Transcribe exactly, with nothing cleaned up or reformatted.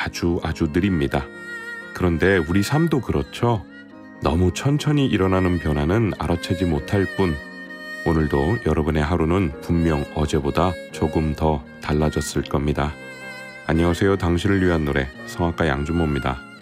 아주 아주 느립니다. 그런데 우리 삶도 그렇죠. 너무 천천히 일어나는 변화는 알아채지 못할 뿐 오늘도 여러분의 하루는 분명 어제보다 조금 더 달라졌을 겁니다. 안녕하세요. 당신을 위한 노래 성악가 양준모입니다.